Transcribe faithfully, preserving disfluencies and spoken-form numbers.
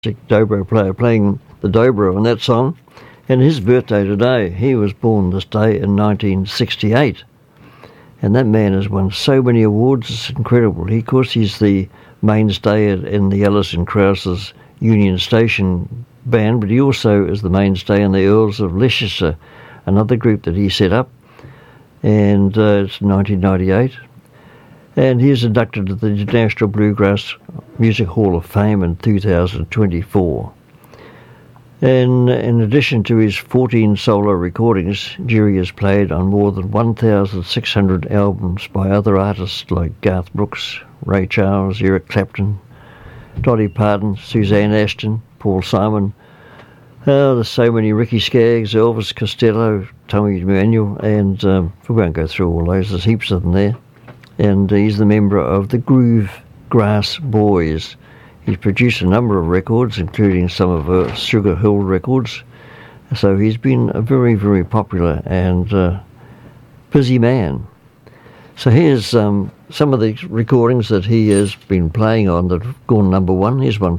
dobro player playing the dobro on that song. And his birthday today, he was born this day in nineteen sixty-eight. And that man has won so many awards, it's incredible. He, of course, he's the mainstay in the Alison Krause's Union Station band, but he also is the mainstay in the Earls of Leicester, another group that he set up, and uh, it's nineteen ninety-eight. And he was inducted to the National Bluegrass Music Hall of Fame in two thousand twenty-four. And in addition to his fourteen solo recordings, Jerry has played on more than one thousand six hundred albums by other artists like Garth Brooks, Ray Charles, Eric Clapton, Dolly Parton, Suzanne Ashton, Paul Simon. Oh, there's so many, Ricky Skaggs, Elvis Costello, Tommy Emmanuel, and um, we won't go through all those, there's heaps of them there. And he's the member of the Groove Grass Boys. He's produced a number of records, including some of uh, Sugar Hill records. So he's been a very, very popular and uh, busy man. So here's um, some of the recordings that he has been playing on that have gone number one. Here's one